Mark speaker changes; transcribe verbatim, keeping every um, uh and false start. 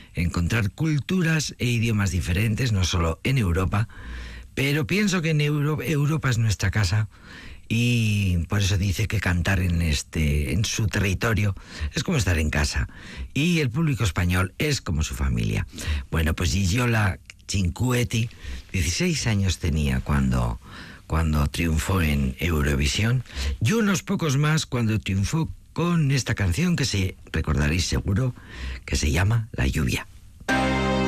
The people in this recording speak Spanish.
Speaker 1: encontrar culturas e idiomas diferentes, no solo en Europa, pero pienso que en Euro- Europa es nuestra casa y por eso dice que cantar en, este, en su territorio es como estar en casa y el público español es como su familia. Bueno, pues Gigiola Cinquetti, dieciséis años tenía cuando, cuando triunfó en Eurovisión y unos pocos más cuando triunfó con esta canción que se recordaréis seguro, que se llama La lluvia.